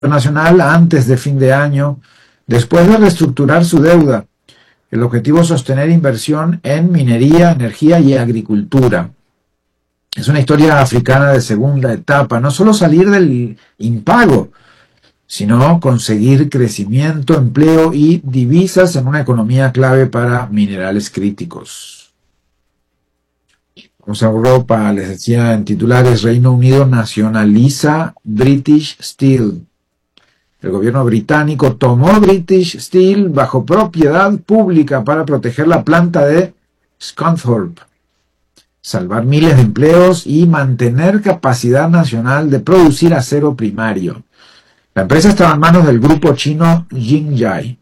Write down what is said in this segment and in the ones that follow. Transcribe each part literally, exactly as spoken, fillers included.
internacional antes de fin de año, después de reestructurar su deuda. El objetivo es sostener inversión en minería, energía y agricultura. Es una historia africana de segunda etapa, no solo salir del impago, sino conseguir crecimiento, empleo y divisas en una economía clave para minerales críticos. Vamos a Europa, les decía en titulares, Reino Unido nacionaliza British Steel. El gobierno británico tomó British Steel bajo propiedad pública para proteger la planta de Scunthorpe, salvar miles de empleos y mantener capacidad nacional de producir acero primario. La empresa estaba en manos del grupo chino Jingjie.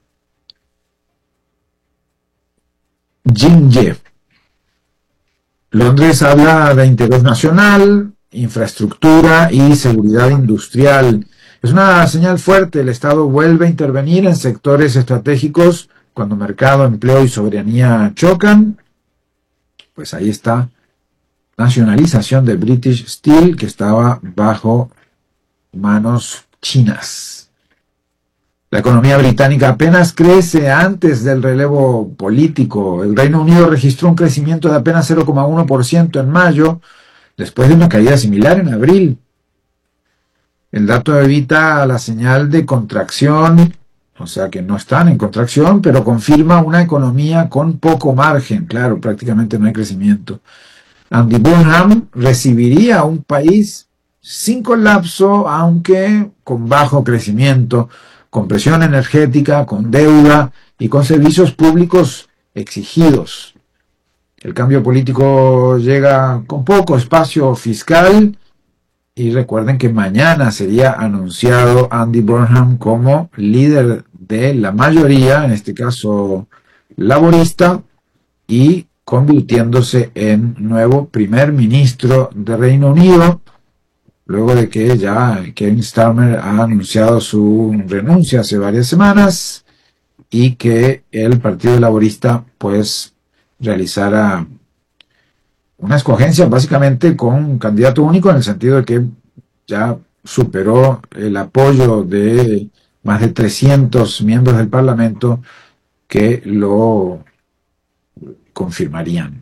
Jingjie. Londres habla de interés nacional, infraestructura y seguridad industrial. Es una señal fuerte. El Estado vuelve a intervenir en sectores estratégicos cuando mercado, empleo y soberanía chocan. Pues ahí está. Nacionalización de British Steel, que estaba bajo manos chinas. La economía británica apenas crece antes del relevo político. El Reino Unido registró un crecimiento de apenas cero coma uno por ciento en mayo, después de una caída similar en abril. El dato evita la señal de contracción, o sea que no están en contracción, pero confirma una economía con poco margen. Claro, prácticamente no hay crecimiento. Andy Burnham recibiría un país sin colapso, aunque con bajo crecimiento, con presión energética, con deuda y con servicios públicos exigidos. El cambio político llega con poco espacio fiscal y recuerden que mañana sería anunciado Andy Burnham como líder de la mayoría, en este caso laborista, y convirtiéndose en nuevo primer ministro de Reino Unido, luego de que ya Keir Starmer ha anunciado su renuncia hace varias semanas y que el Partido Laborista pues realizara una escogencia básicamente con un candidato único, en el sentido de que ya superó el apoyo de más de trescientos miembros del Parlamento que lo confirmarían.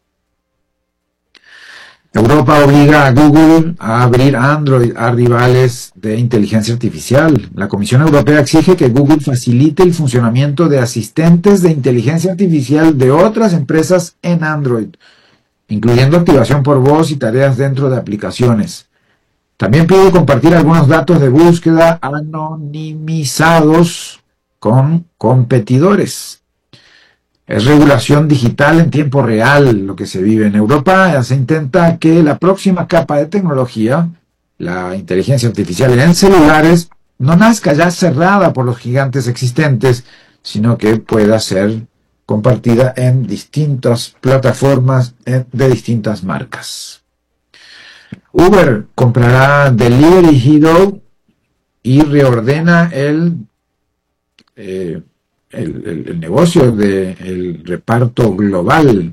Europa obliga a Google a abrir Android a rivales de inteligencia artificial. La Comisión Europea exige que Google facilite el funcionamiento de asistentes de inteligencia artificial de otras empresas en Android, incluyendo activación por voz y tareas dentro de aplicaciones. También pide compartir algunos datos de búsqueda anonimizados con competidores. Es regulación digital en tiempo real lo que se vive en Europa. Se intenta que la próxima capa de tecnología, la inteligencia artificial en celulares, no nazca ya cerrada por los gigantes existentes, sino que pueda ser compartida en distintas plataformas de distintas marcas. Uber comprará Delivery Hero y reordena el, eh, el, el, el negocio del reparto global.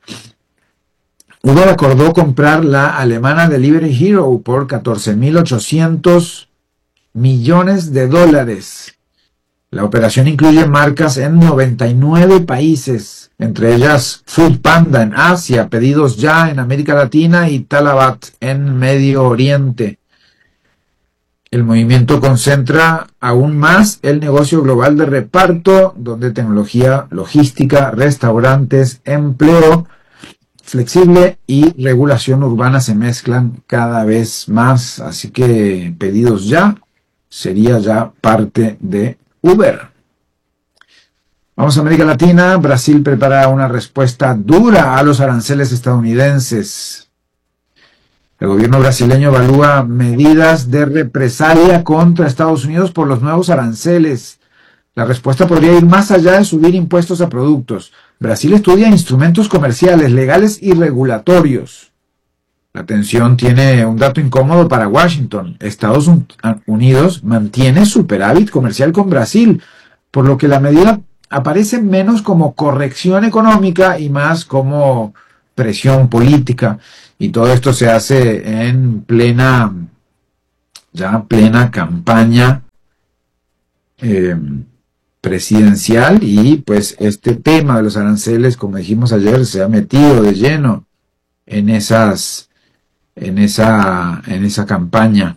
Uber acordó comprar la alemana Delivery Hero por catorce mil ochocientos millones de dólares. La operación incluye marcas en noventa y nueve países, entre ellas Foodpanda en Asia, Pedidos Ya en América Latina y Talabat en Medio Oriente. El movimiento concentra aún más el negocio global de reparto, donde tecnología, logística, restaurantes, empleo flexible y regulación urbana se mezclan cada vez más. Así que Pedidos Ya sería ya parte de Uber. Vamos a América Latina. Brasil prepara una respuesta dura a los aranceles estadounidenses. El gobierno brasileño evalúa medidas de represalia contra Estados Unidos por los nuevos aranceles. La respuesta podría ir más allá de subir impuestos a productos. Brasil estudia instrumentos comerciales, legales y regulatorios. La tensión tiene un dato incómodo para Washington. Estados Unidos mantiene superávit comercial con Brasil, por lo que la medida aparece menos como corrección económica y más como presión política. Y todo esto se hace en plena ya plena campaña eh, presidencial, y pues este tema de los aranceles, como dijimos ayer, se ha metido de lleno en esas en esa en esa campaña,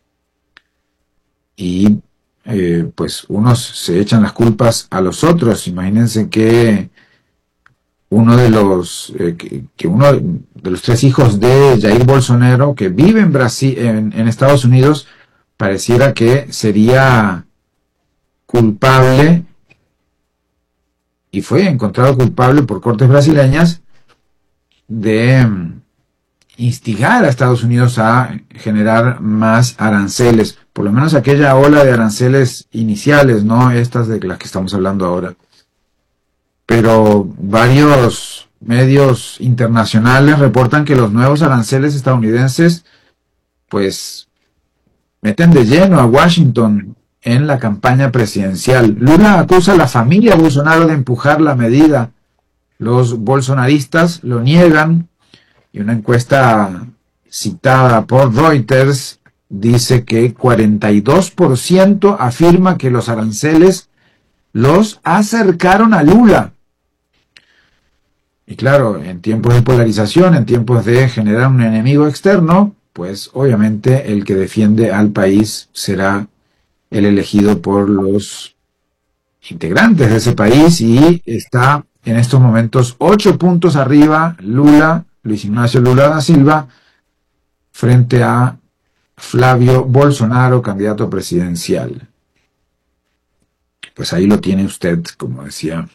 y eh, pues unos se echan las culpas a los otros. Imagínense que uno de los eh, que, que uno de los tres hijos de Jair Bolsonaro, que vive en Brasil, en, en Estados Unidos, pareciera que sería culpable, y fue encontrado culpable por cortes brasileñas, de mm, instigar a Estados Unidos a generar más aranceles, por lo menos aquella ola de aranceles iniciales, no estas de las que estamos hablando ahora. Pero varios medios internacionales reportan que los nuevos aranceles estadounidenses pues meten de lleno a Washington en la campaña presidencial. Lula acusa a la familia Bolsonaro de empujar la medida. Los bolsonaristas lo niegan, y una encuesta citada por Reuters dice que cuarenta y dos por ciento afirma que los aranceles los acercaron a Lula. Y claro, en tiempos de polarización, en tiempos de generar un enemigo externo, pues obviamente el que defiende al país será el elegido por los integrantes de ese país, y está en estos momentos ocho puntos arriba Lula, Luis Ignacio Lula da Silva, frente a Flavio Bolsonaro, candidato presidencial. Pues ahí lo tiene usted, como decía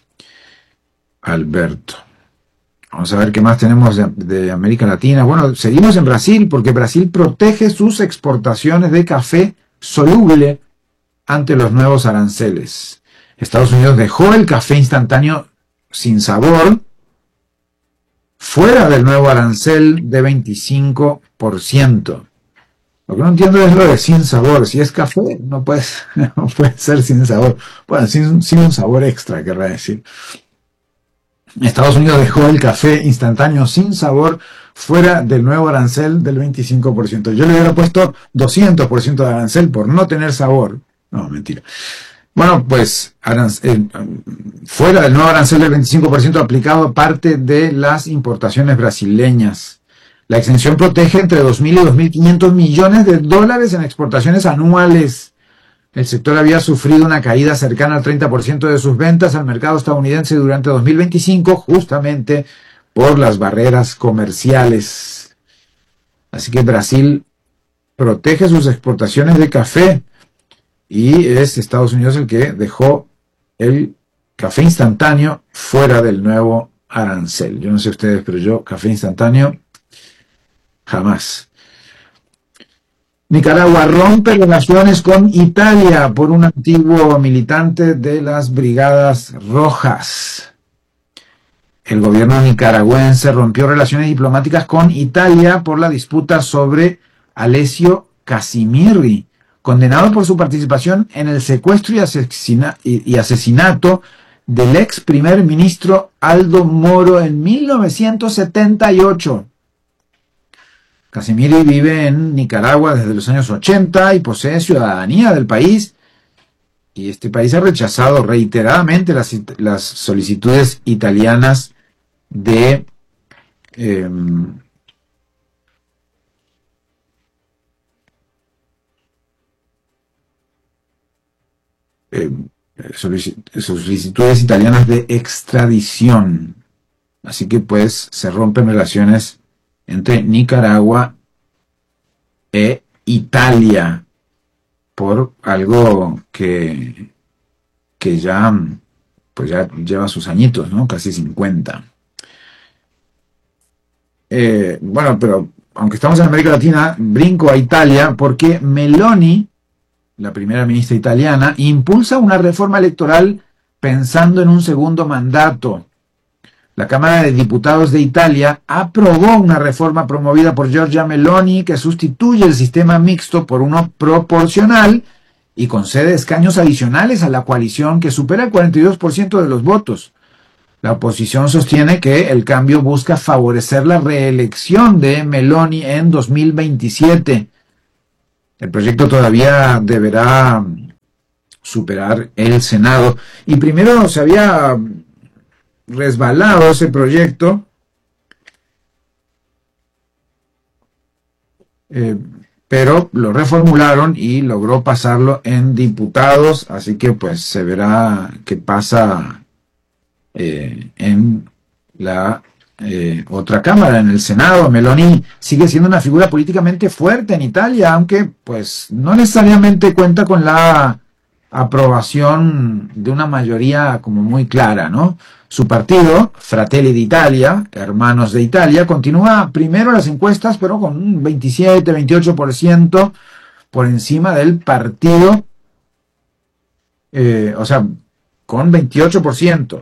Alberto. Vamos a ver qué más tenemos de, de América Latina. Bueno, seguimos en Brasil, porque Brasil protege sus exportaciones de café soluble ante los nuevos aranceles. Estados Unidos dejó el café instantáneo sin sabor fuera del nuevo arancel de veinticinco por ciento. Lo que no entiendo es lo de sin sabor. Si es café, no puede, no puede ser sin sabor. Bueno, sin, sin un sabor extra, querrá decir. Estados Unidos dejó el café instantáneo sin sabor fuera del nuevo arancel del veinticinco por ciento. Yo le hubiera puesto doscientos por ciento de arancel por no tener sabor. No, mentira. Bueno, pues arancel, fuera del nuevo arancel del veinticinco por ciento aplicado parte de las importaciones brasileñas. La exención protege entre dos mil y dos mil quinientos millones de dólares en exportaciones anuales. El sector había sufrido una caída cercana al treinta por ciento de sus ventas al mercado estadounidense durante dos mil veinticinco, justamente por las barreras comerciales. Así que Brasil protege sus exportaciones de café, y es Estados Unidos el que dejó el café instantáneo fuera del nuevo arancel. Yo no sé ustedes, pero yo café instantáneo jamás. Nicaragua rompe relaciones con Italia por un antiguo militante de las Brigadas Rojas. El gobierno nicaragüense rompió relaciones diplomáticas con Italia por la disputa sobre Alessio Casimirri, condenado por su participación en el secuestro y, asesina y asesinato del ex primer ministro Aldo Moro en mil novecientos setenta y ocho. Casimirri vive en Nicaragua desde los años ochenta y posee ciudadanía del país, y este país ha rechazado reiteradamente las, las solicitudes italianas de eh, eh, solicitudes italianas de extradición. Así que pues se rompen relaciones entre Nicaragua e Italia por algo que, que ya, pues ya lleva sus añitos, ¿no? Casi cincuenta. Eh, bueno, pero aunque estamos en América Latina, brinco a Italia porque Meloni, la primera ministra italiana, impulsa una reforma electoral pensando en un segundo mandato. La Cámara de Diputados de Italia aprobó una reforma promovida por Giorgia Meloni que sustituye el sistema mixto por uno proporcional y concede escaños adicionales a la coalición que supera el cuarenta y dos por ciento de los votos. La oposición sostiene que el cambio busca favorecer la reelección de Meloni en dos mil veintisiete. El proyecto todavía deberá superar el Senado. Y primero se había resbalado ese proyecto, eh, pero lo reformularon y logró pasarlo en diputados, así que pues se verá qué pasa eh, en la eh, otra cámara, en el Senado. Meloni sigue siendo una figura políticamente fuerte en Italia, aunque pues no necesariamente cuenta con la aprobación de una mayoría como muy clara, ¿no? Su partido, Fratelli d'Italia, Hermanos de Italia, continúa primero en las encuestas, pero con un veintisiete, veintiocho por ciento por encima del partido, eh, o sea, con veintiocho por ciento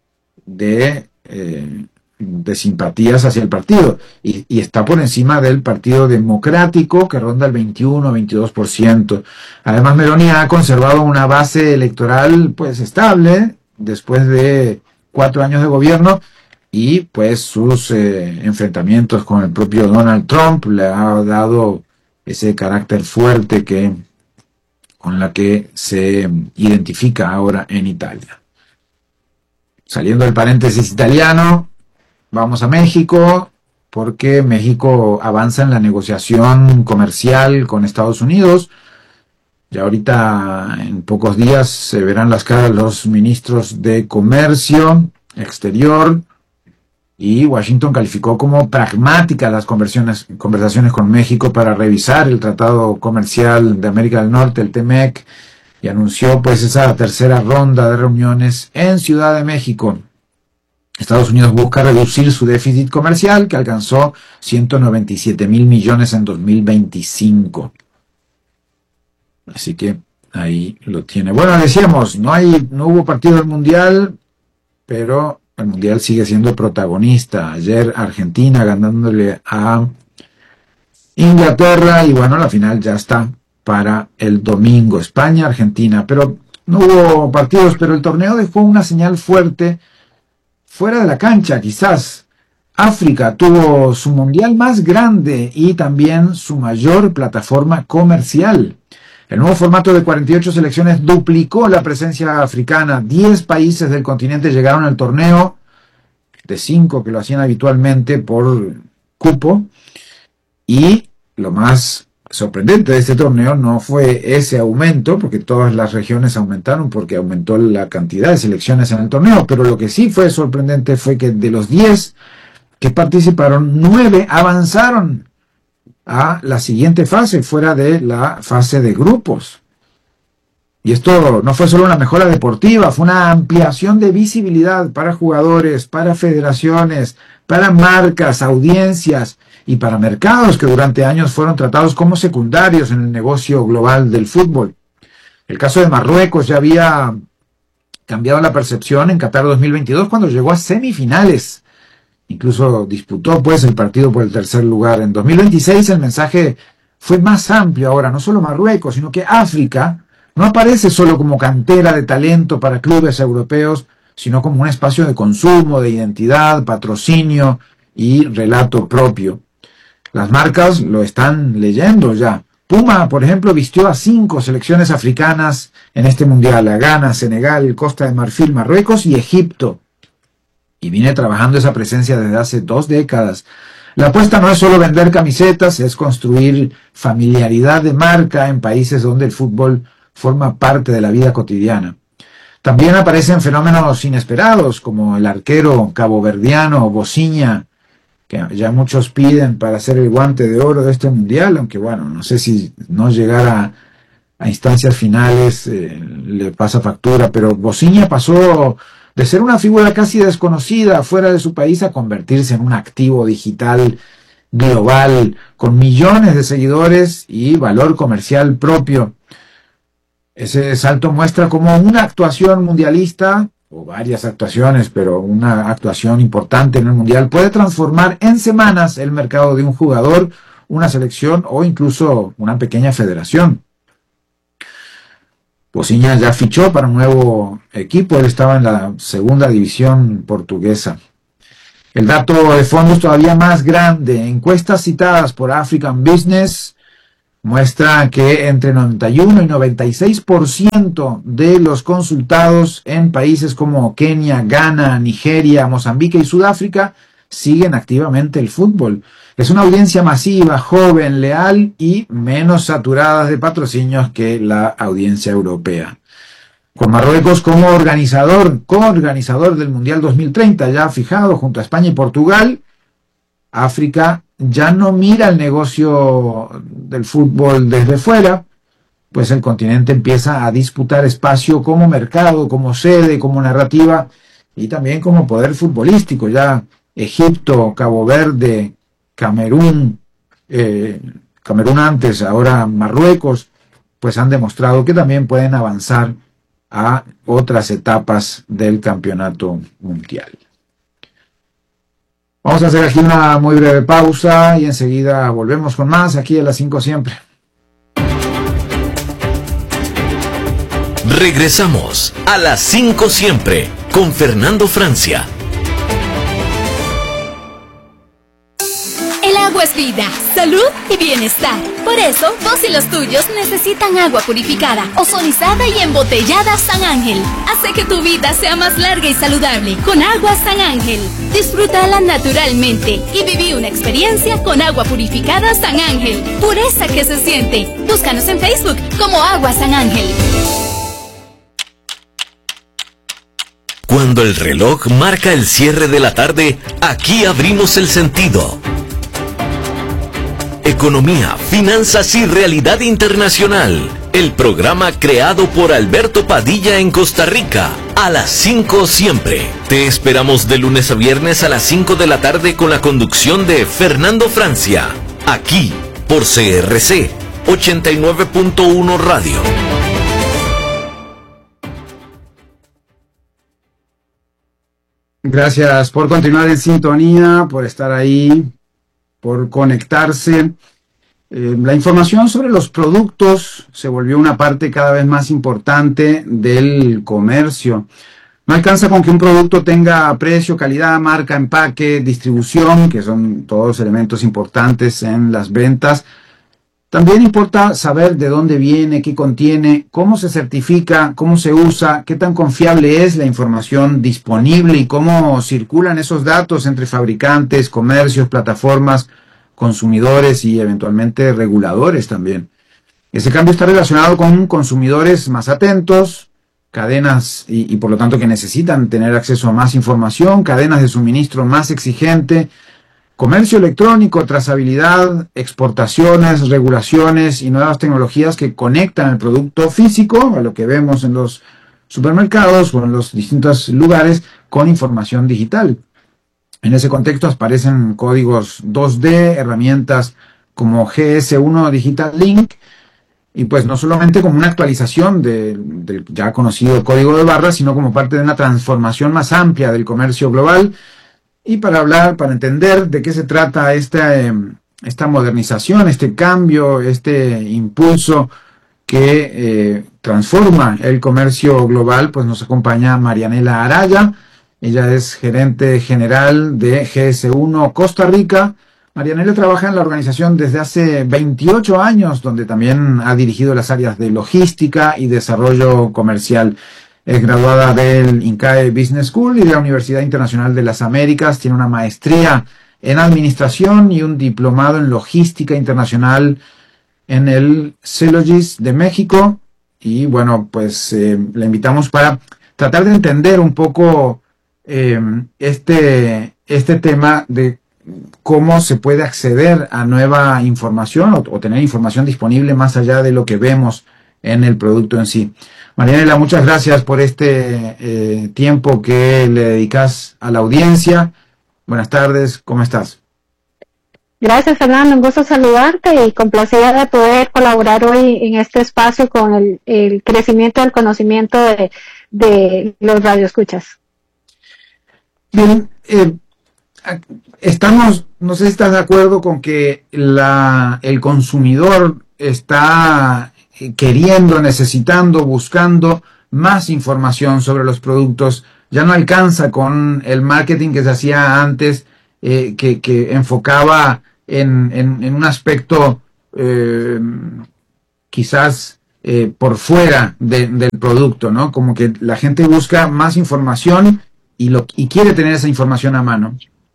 de, eh, de simpatías hacia el partido, y, y está por encima del Partido Democrático, que ronda el veintiuno, veintidós por ciento. Además, Meloni ha conservado una base electoral pues estable después de cuatro años de gobierno, y pues sus eh, enfrentamientos con el propio Donald Trump le ha dado ese carácter fuerte que con la que se identifica ahora en Italia. Saliendo del paréntesis italiano, vamos a México, porque México avanza en la negociación comercial con Estados Unidos. Ya ahorita, en pocos días, se verán las caras los ministros de Comercio Exterior, y Washington calificó como pragmáticas las conversaciones con México para revisar el Tratado Comercial de América del Norte, el T M E C, y anunció pues esa tercera ronda de reuniones en Ciudad de México. Estados Unidos busca reducir su déficit comercial, que alcanzó ciento noventa y siete mil millones en dos mil veinticinco. Así que ahí lo tiene. Bueno, decíamos, no hay, no hubo partido del Mundial, pero el Mundial sigue siendo protagonista. Ayer Argentina ganándole a Inglaterra, y bueno, la final ya está para el domingo. España, Argentina, pero no hubo partidos, pero el torneo dejó una señal fuerte fuera de la cancha, quizás. África tuvo su mundial más grande y también su mayor plataforma comercial. El nuevo formato de cuarenta y ocho selecciones duplicó la presencia africana. diez países del continente llegaron al torneo, de cinco que lo hacían habitualmente por cupo. Y lo más sorprendente de este torneo no fue ese aumento, porque todas las regiones aumentaron porque aumentó la cantidad de selecciones en el torneo, pero lo que sí fue sorprendente fue que de los diez que participaron, nueve avanzaron a la siguiente fase, fuera de la fase de grupos. Y esto no fue solo una mejora deportiva, fue una ampliación de visibilidad para jugadores, para federaciones, para marcas, audiencias y para mercados que durante años fueron tratados como secundarios en el negocio global del fútbol. El caso de Marruecos ya había cambiado la percepción en Qatar dos mil veintidós cuando llegó a semifinales. Incluso disputó pues el partido por el tercer lugar. En dos mil veintiséis el mensaje fue más amplio ahora, no solo Marruecos, sino que África no aparece solo como cantera de talento para clubes europeos, sino como un espacio de consumo, de identidad, patrocinio y relato propio. Las marcas lo están leyendo ya. Puma, por ejemplo, vistió a cinco selecciones africanas en este mundial: a Ghana, Senegal, Costa de Marfil, Marruecos y Egipto. Y viene trabajando esa presencia desde hace dos décadas. La apuesta no es solo vender camisetas, es construir familiaridad de marca en países donde el fútbol forma parte de la vida cotidiana. También aparecen fenómenos inesperados, como el arquero caboverdiano Bosinha, que ya muchos piden para ser el guante de oro de este mundial, aunque bueno, no sé si no llegara a instancias finales eh, le pasa factura, pero Bosinha pasó de ser una figura casi desconocida fuera de su país a convertirse en un activo digital global con millones de seguidores y valor comercial propio. Ese salto muestra cómo una actuación mundialista, o varias actuaciones, pero una actuación importante en el mundial, puede transformar en semanas el mercado de un jugador, una selección o incluso una pequeña federación. Bosinha ya fichó para un nuevo equipo, él estaba en la segunda división portuguesa. El dato de fondo es todavía más grande. Encuestas citadas por African Business muestra que entre noventa y uno y noventa y seis por ciento de los consultados en países como Kenia, Ghana, Nigeria, Mozambique y Sudáfrica siguen activamente el fútbol. Es una audiencia masiva, joven, leal y menos saturada de patrocinios que la audiencia europea. Con Marruecos como organizador, coorganizador del Mundial dos mil treinta, ya fijado junto a España y Portugal, África ya no mira el negocio del fútbol desde fuera, pues el continente empieza a disputar espacio como mercado, como sede, como narrativa y también como poder futbolístico. Ya Egipto, Cabo Verde, Camerún, eh, Camerún antes, ahora Marruecos, pues han demostrado que también pueden avanzar a otras etapas del campeonato mundial. Vamos a hacer aquí una muy breve pausa y enseguida volvemos con más aquí a las cinco siempre. Regresamos a las cinco siempre con Fernando Francia. El agua es vida, salud y bienestar. Por eso, vos y los tuyos necesitan agua purificada, ozonizada y embotellada San Ángel. Hace que tu vida sea más larga y saludable con agua San Ángel. Disfrútala naturalmente y viví una experiencia con agua purificada San Ángel. Pureza que se siente. Búscanos en Facebook como Agua San Ángel. Cuando el reloj marca el cierre de la tarde, aquí abrimos el sentido. Economía, finanzas y realidad internacional. El programa creado por Alberto Padilla en Costa Rica. A las cinco siempre. Te esperamos de lunes a viernes a las cinco de la tarde con la conducción de Fernando Francia. Aquí, por C R C ochenta y nueve punto uno Radio. Gracias por continuar en sintonía, por estar ahí, por conectarse. Eh, la información sobre los productos se volvió una parte cada vez más importante del comercio. No alcanza con que un producto tenga precio, calidad, marca, empaque, distribución, que son todos elementos importantes en las ventas. También importa saber de dónde viene, qué contiene, cómo se certifica, cómo se usa, qué tan confiable es la información disponible y cómo circulan esos datos entre fabricantes, comercios, plataformas, consumidores y eventualmente reguladores también. Ese cambio está relacionado con consumidores más atentos, cadenas y, y por lo tanto que necesitan tener acceso a más información, cadenas de suministro más exigentes, comercio electrónico, trazabilidad, exportaciones, regulaciones y nuevas tecnologías que conectan el producto físico, a lo que vemos en los supermercados o en los distintos lugares, con información digital. En ese contexto aparecen códigos dos D, herramientas como G S uno Digital Link, y pues no solamente como una actualización de- del ya conocido código de barras, sino como parte de una transformación más amplia del comercio global. Y para hablar, para entender de qué se trata esta, eh, esta modernización, este cambio, este impulso que eh, transforma el comercio global, pues nos acompaña Marianela Araya. Ella es gerente general de G S uno Costa Rica. Marianela trabaja en la organización desde hace veintiocho años, donde también ha dirigido las áreas de logística y desarrollo comercial. Es graduada del INCAE Business School y de la Universidad Internacional de las Américas. Tiene una maestría en administración y un diplomado en logística internacional en el Celogis de México. Y bueno, pues eh, la invitamos para tratar de entender un poco eh, este, este tema de cómo se puede acceder a nueva información o, o tener información disponible más allá de lo que vemos en el producto en sí. Marianela, muchas gracias por este eh, tiempo que le dedicas a la audiencia. Buenas tardes, ¿cómo estás? Gracias, Fernando. Un gusto saludarte y complacida de poder colaborar hoy en este espacio con el, el crecimiento del conocimiento de, de los radioescuchas. Bien, eh, estamos, no sé si estás de acuerdo con que la, el consumidor está queriendo, necesitando, buscando más información sobre los productos. Ya no alcanza con el marketing que se hacía antes, eh, que, que enfocaba en, en, en un aspecto eh, quizás eh, por fuera de, del producto, ¿no? Como que la gente busca más información y, lo, y quiere tener esa información a mano.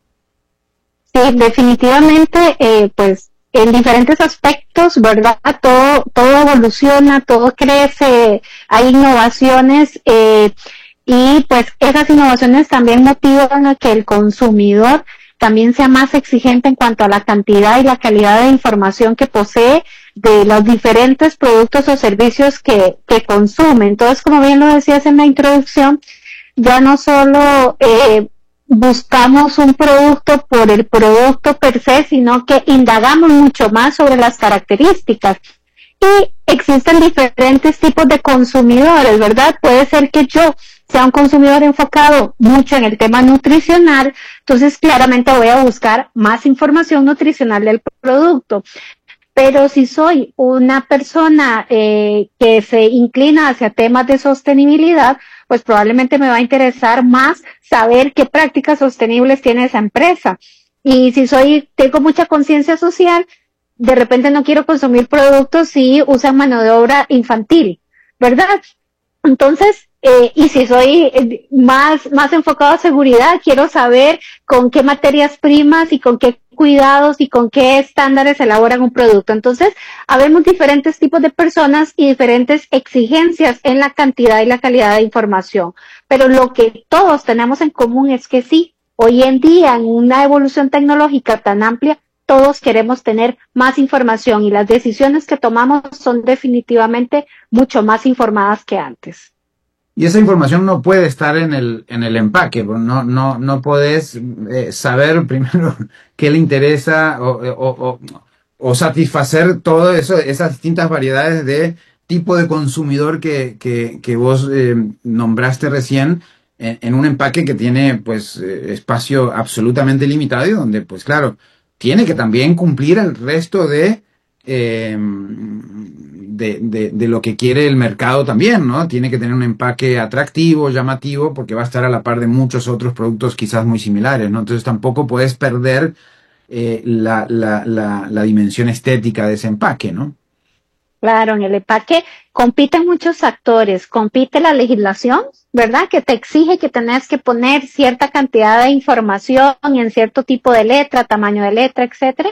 Sí, definitivamente, eh, pues en diferentes aspectos, ¿verdad? Todo, todo evoluciona, todo crece, hay innovaciones eh, y pues esas innovaciones también motivan a que el consumidor también sea más exigente en cuanto a la cantidad y la calidad de información que posee de los diferentes productos o servicios que, que consume. Entonces, como bien lo decías en la introducción, ya no solo eh, buscamos un producto por el producto per se, sino que indagamos mucho más sobre las características. Y existen diferentes tipos de consumidores, ¿verdad? Puede ser que yo sea un consumidor enfocado mucho en el tema nutricional, entonces claramente voy a buscar más información nutricional del producto. Pero si soy una persona eh, que se inclina hacia temas de sostenibilidad, pues probablemente me va a interesar más saber qué prácticas sostenibles tiene esa empresa. Y si soy, tengo mucha conciencia social, de repente no quiero consumir productos si usan mano de obra infantil, ¿verdad? Entonces, eh, y si soy eh, más, más enfocado a seguridad, quiero saber con qué materias primas y con qué cuidados y con qué estándares elaboran un producto. Entonces, habemos diferentes tipos de personas y diferentes exigencias en la cantidad y la calidad de información. Pero lo que todos tenemos en común es que sí, hoy en día, en una evolución tecnológica tan amplia, todos queremos tener más información y las decisiones que tomamos son definitivamente mucho más informadas que antes. Y esa información no puede estar en el en el empaque, no no no podés eh, saber primero qué le interesa o, o, o, o satisfacer todo eso, esas distintas variedades de tipo de consumidor que, que, que vos eh, nombraste recién en, en un empaque que tiene pues eh, espacio absolutamente limitado y donde pues claro, tiene que también cumplir el resto de, eh, de, de, de lo que quiere el mercado también, ¿no? Tiene que tener un empaque atractivo, llamativo, porque va a estar a la par de muchos otros productos quizás muy similares, ¿no? Entonces tampoco puedes perder eh, la, la, la, la dimensión estética de ese empaque, ¿no? Claro, en el empaque compiten muchos actores, compite la legislación, ¿verdad? Que te exige que tenés que poner cierta cantidad de información en cierto tipo de letra, tamaño de letra, etcétera.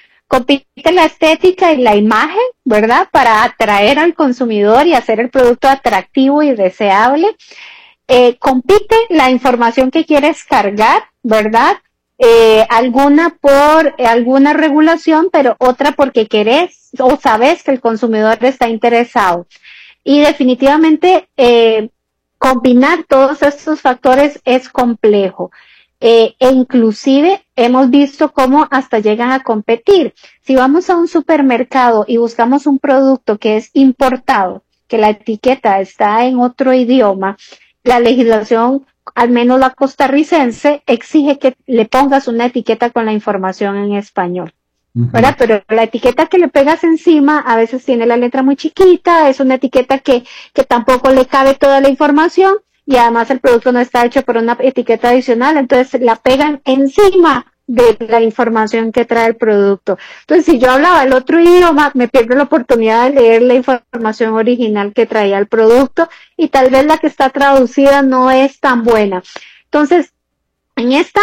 Compite la estética y la imagen, ¿verdad? Para atraer al consumidor y hacer el producto atractivo y deseable. Eh, compite la información que quieres cargar, ¿verdad? Eh, alguna por eh, alguna regulación, pero otra porque querés o sabes que el consumidor está interesado. Y definitivamente eh, combinar todos estos factores es complejo. Eh, e inclusive hemos visto cómo hasta llegan a competir. Si vamos a un supermercado y buscamos un producto que es importado, que la etiqueta está en otro idioma, la legislación, al menos la costarricense, exige que le pongas una etiqueta con la información en español, ¿verdad? Uh-huh. Pero la etiqueta que le pegas encima a veces tiene la letra muy chiquita, es una etiqueta que, que tampoco le cabe toda la información y además el producto no está hecho por una etiqueta adicional, entonces la pegan encima de la información que trae el producto. Entonces, si yo hablaba el otro idioma, me pierdo la oportunidad de leer la información original que traía el producto y tal vez la que está traducida no es tan buena. Entonces, en esta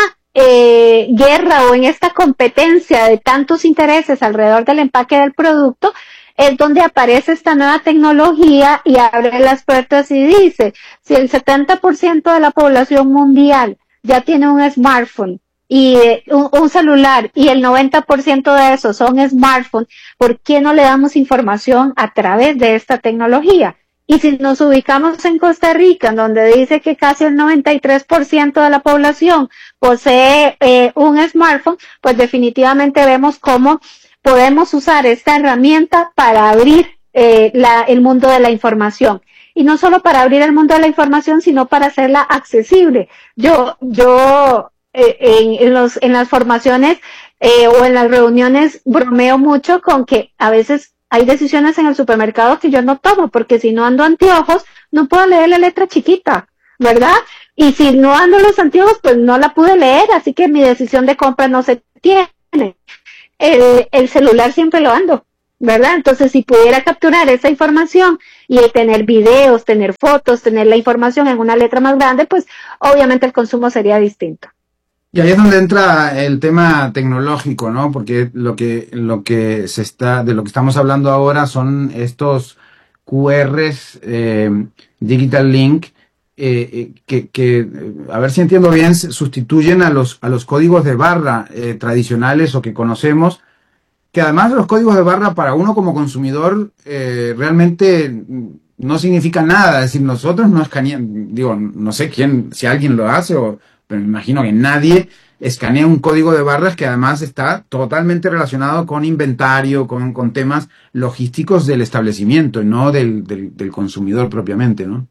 eh, guerra o en esta competencia de tantos intereses alrededor del empaque del producto, es donde aparece esta nueva tecnología y abre las puertas y dice, si el setenta por ciento de la población mundial ya tiene un smartphone, y un, un celular y el noventa por ciento de esos son smartphones, ¿por qué no le damos información a través de esta tecnología? Y si nos ubicamos en Costa Rica, en donde dice que casi el noventa y tres por ciento de la población posee eh, un smartphone, pues definitivamente vemos cómo podemos usar esta herramienta para abrir eh, la, el mundo de la información. Y no solo para abrir el mundo de la información, sino para hacerla accesible. Yo, yo, En, en, los, en las formaciones eh, o en las reuniones bromeo mucho con que a veces hay decisiones en el supermercado que yo no tomo, porque si no ando anteojos, no puedo leer la letra chiquita, ¿verdad? Y si no ando los anteojos, pues no la pude leer, así que mi decisión de compra no se tiene. El, el celular siempre lo ando, ¿verdad? Entonces, si pudiera capturar esa información y tener videos, tener fotos, tener la información en una letra más grande, pues obviamente el consumo sería distinto. Y ahí es donde entra el tema tecnológico, ¿no? Porque lo que, lo que se está, de lo que estamos hablando ahora son estos Q Rs, eh, Digital Link, eh, que, que, a ver si entiendo bien, sustituyen a los, a los códigos de barra eh, tradicionales o que conocemos, que además los códigos de barra para uno como consumidor eh, realmente no significa nada. Es decir, nosotros no escaneamos, digo, no sé quién, si alguien lo hace, o, pero me imagino que nadie escanea un código de barras que además está totalmente relacionado con inventario, con, con temas logísticos del establecimiento, no del, del, del consumidor propiamente, ¿no?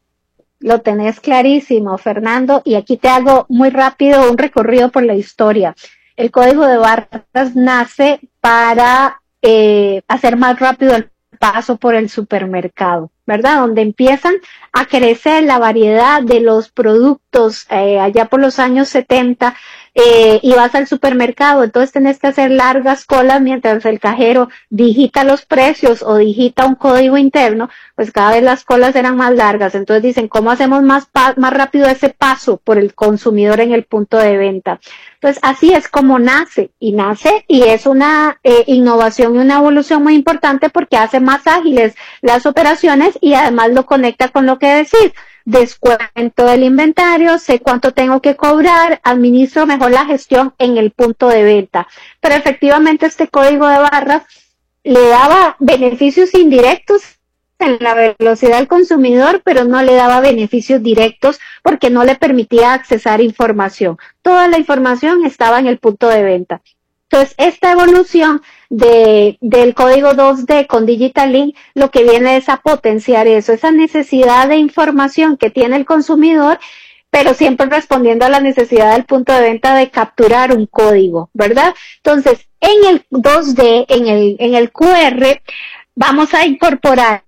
Lo tenés clarísimo, Fernando, y aquí te hago muy rápido un recorrido por la historia. El código de barras nace para eh, hacer más rápido el paso por el supermercado, ¿verdad? Donde empiezan a crecer la variedad de los productos eh, allá por los años setenta, eh, y vas al supermercado, entonces tenés que hacer largas colas mientras el cajero digita los precios o digita un código interno, pues cada vez las colas eran más largas. Entonces dicen, ¿cómo hacemos más, más rápido ese paso por el consumidor en el punto de venta? Entonces así es como nace, y nace y es una eh, innovación y una evolución muy importante porque hace más ágiles las operaciones y además lo conecta con lo que decís. Descuento del inventario, sé cuánto tengo que cobrar, administro mejor la gestión en el punto de venta. Pero efectivamente este código de barras le daba beneficios indirectos en la velocidad al consumidor, pero no le daba beneficios directos porque no le permitía accesar información. Toda la información estaba en el punto de venta. Entonces, esta evolución de, del código dos D con Digital Link, lo que viene es a potenciar eso, esa necesidad de información que tiene el consumidor, pero siempre respondiendo a la necesidad del punto de venta de capturar un código, ¿verdad? Entonces, en el dos D, en el, en el Q R, vamos a incorporar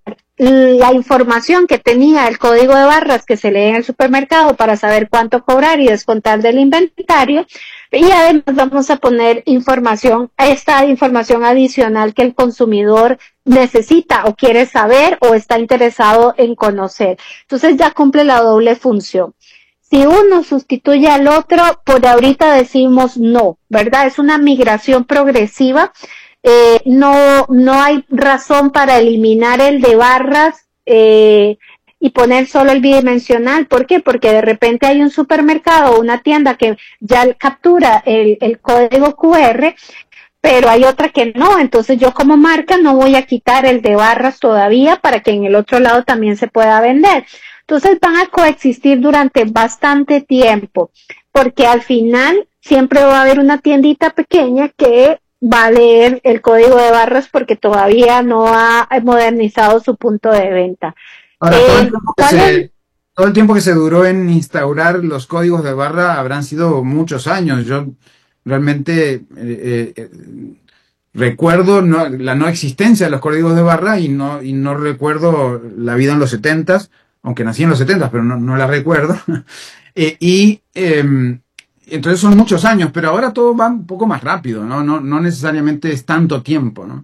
la información que tenía el código de barras que se lee en el supermercado para saber cuánto cobrar y descontar del inventario, y además vamos a poner información, esta información adicional que el consumidor necesita o quiere saber o está interesado en conocer. Entonces ya cumple la doble función. Si uno sustituye al otro, por ahorita decimos no, ¿verdad? Es una migración progresiva. Eh, no, no hay razón para eliminar el de barras eh, y poner solo el bidimensional. ¿Por qué? Porque de repente hay un supermercado o una tienda que ya captura el, el código Q R, pero hay otra que no. Entonces yo como marca no voy a quitar el de barras todavía para que en el otro lado también se pueda vender. Entonces van a coexistir durante bastante tiempo, porque al final siempre va a haber una tiendita pequeña que va a leer el código de barras porque todavía no ha modernizado su punto de venta. Ahora, eh, todo, el tiempo que se, todo el tiempo que se duró en instaurar los códigos de barra habrán sido muchos años. Yo realmente eh, eh, recuerdo no, la no existencia de los códigos de barra y no, y no recuerdo la vida en los setentas, aunque nací en los setentas, pero no, no la recuerdo. eh, y... Eh, Entonces son muchos años, pero ahora todo va un poco más rápido, ¿no? No, no necesariamente es tanto tiempo, ¿no?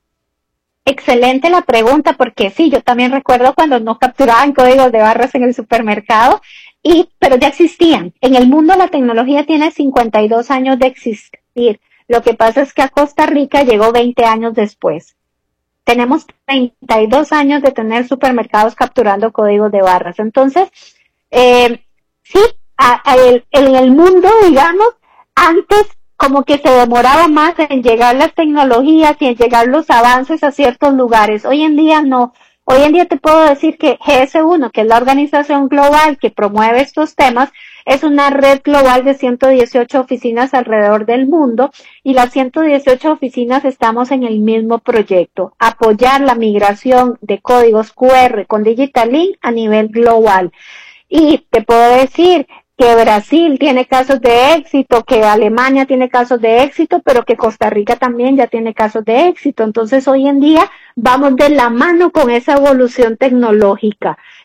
Excelente la pregunta, porque sí, yo también recuerdo cuando no capturaban códigos de barras en el supermercado, y pero ya existían. En el mundo la tecnología tiene cincuenta y dos años de existir. Lo que pasa es que a Costa Rica llegó veinte años después. Tenemos treinta y dos años de tener supermercados capturando códigos de barras. Entonces, eh, sí, A, a el, en el mundo, digamos, antes como que se demoraba más en llegar las tecnologías y en llegar los avances a ciertos lugares. Hoy en día no. Hoy en día te puedo decir que G S uno, que es la organización global que promueve estos temas, es una red global de ciento dieciocho oficinas alrededor del mundo, y las ciento dieciocho oficinas estamos en el mismo proyecto, apoyar la migración de códigos Q R con Digital Link a nivel global. Y te puedo decir que Brasil tiene casos de éxito, que Alemania tiene casos de éxito, pero que Costa Rica también ya tiene casos de éxito. Entonces hoy en día vamos de la mano con esa evolución tecnológica.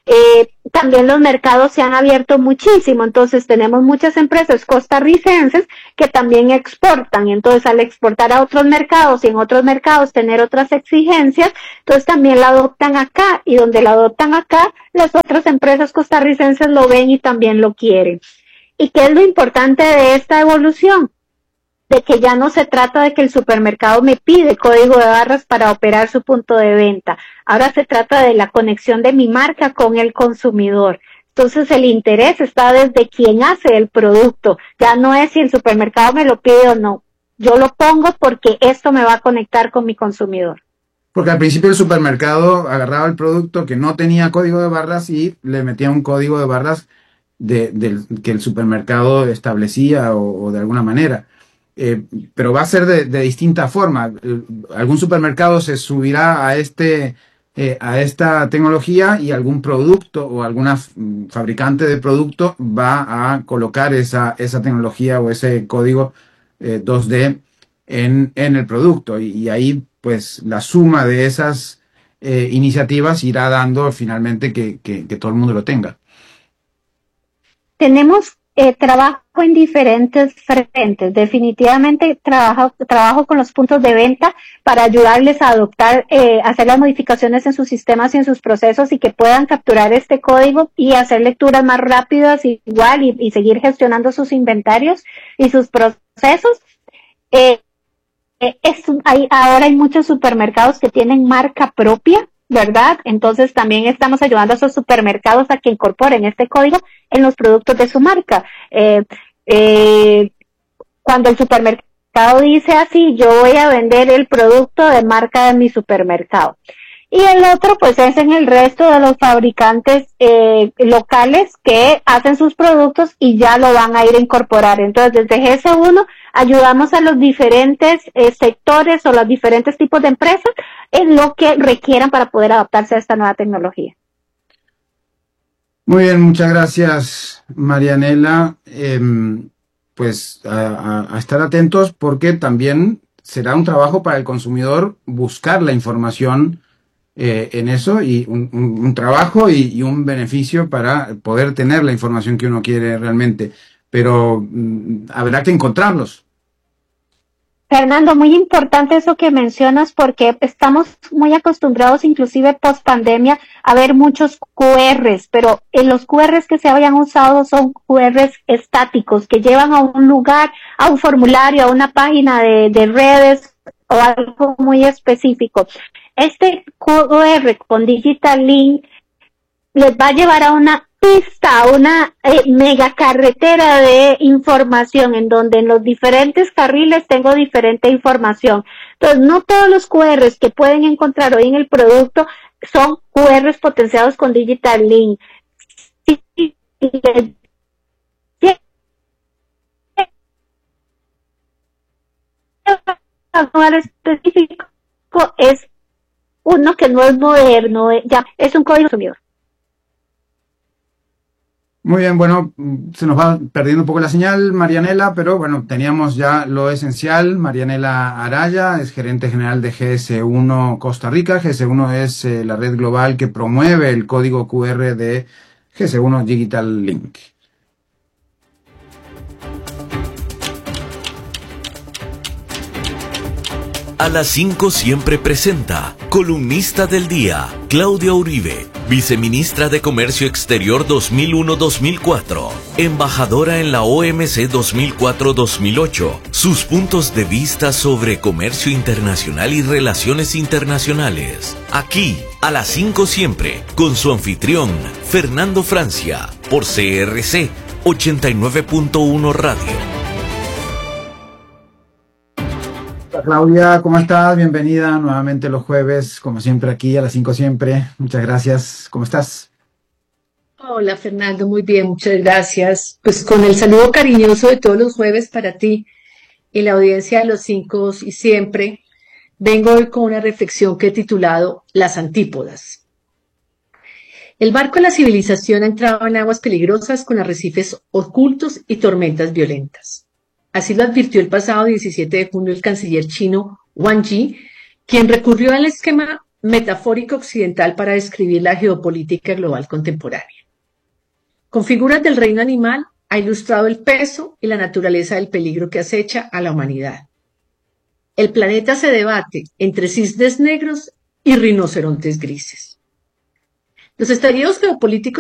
Eh, también los mercados se han abierto muchísimo, entonces tenemos muchas empresas costarricenses que también exportan, entonces al exportar a otros mercados y en otros mercados tener otras exigencias, entonces también la adoptan acá, y donde la adoptan acá, las otras empresas costarricenses lo ven y también lo quieren. ¿Y qué es lo importante de esta evolución? De que ya no se trata de que el supermercado me pide código de barras para operar su punto de venta. Ahora se trata de la conexión de mi marca con el consumidor. Entonces el interés está desde quien hace el producto. Ya no es si el supermercado me lo pide o no. Yo lo pongo porque esto me va a conectar con mi consumidor. Porque al principio el supermercado agarraba el producto que no tenía código de barras y le metía un código de barras de, de, que el supermercado establecía o, o de alguna manera. Eh, pero va a ser de, de distinta forma. Eh, algún supermercado se subirá a este eh, a esta tecnología y algún producto o alguna fabricante de producto va a colocar esa, esa tecnología o ese código eh, dos D en, en el producto y, y ahí pues la suma de esas eh, iniciativas irá dando finalmente que, que, que todo el mundo lo tenga. Tenemos Eh, trabajo en diferentes frentes. Definitivamente trabajo, trabajo con los puntos de venta para ayudarles a adoptar, eh, hacer las modificaciones en sus sistemas y en sus procesos y que puedan capturar este código y hacer lecturas más rápidas igual y, y seguir gestionando sus inventarios y sus procesos. Eh, eh, es, hay, ahora hay muchos supermercados que tienen marca propia, ¿verdad? Entonces también estamos ayudando a esos supermercados a que incorporen este código en los productos de su marca. Eh, eh, cuando el supermercado dice así, yo voy a vender el producto de marca de mi supermercado. Y el otro pues es en el resto de los fabricantes eh, locales que hacen sus productos y ya lo van a ir a incorporar. Entonces desde G S uno ayudamos a los diferentes eh, sectores o los diferentes tipos de empresas en lo que requieran para poder adaptarse a esta nueva tecnología. Muy bien, muchas gracias, Marianela. Eh, pues a, a, a estar atentos porque también será un trabajo para el consumidor buscar la información eh, en eso y un, un, un trabajo y, y un beneficio para poder tener la información que uno quiere realmente. Pero mm, habrá que encontrarlos. Fernando, muy importante eso que mencionas porque estamos muy acostumbrados, inclusive post pandemia, a ver muchos Q Rs, pero en los Q Rs que se habían usado son Q Rs estáticos que llevan a un lugar, a un formulario, a una página de, de redes o algo muy específico. Este Q R con Digital Link les va a llevar a una pista, una eh, mega carretera de información en donde en los diferentes carriles tengo diferente información. Entonces, no todos los Q Rs que pueden encontrar hoy en el producto son Q Rs potenciados con Digital Link. Sí, sí, sí. Específico es uno que no es moderno, ya es un código consumidor. Muy bien, bueno, se nos va perdiendo un poco la señal, Marianela, pero bueno, teníamos ya lo esencial. Marianela Araya es gerente general de G S uno Costa Rica. G S uno es eh, la red global que promueve el código Q R de G S uno Digital Link. A las cinco siempre presenta, columnista del día, Claudia Uribe, viceministra de Comercio Exterior dos mil uno a dos mil cuatro, embajadora en la O M C dos mil cuatro a dos mil ocho, sus puntos de vista sobre comercio internacional y relaciones internacionales. Aquí, a las cinco siempre, con su anfitrión, Fernando Francia, por C R C ochenta y nueve punto uno Radio. Claudia, ¿cómo estás? Bienvenida nuevamente los jueves, como siempre aquí a las cinco siempre. Muchas gracias. ¿Cómo estás? Hola Fernando, muy bien, muchas gracias. Pues con el saludo cariñoso de todos los jueves para ti y la audiencia de los cinco y siempre, vengo hoy con una reflexión que he titulado Las Antípodas. El barco de la civilización ha entrado en aguas peligrosas con arrecifes ocultos y tormentas violentas. Así lo advirtió el pasado diecisiete de junio el canciller chino Wang Yi, quien recurrió al esquema metafórico occidental para describir la geopolítica global contemporánea. Con figuras del reino animal ha ilustrado el peso y la naturaleza del peligro que acecha a la humanidad. El planeta se debate entre cisnes negros y rinocerontes grises. Los estallidos geopolíticos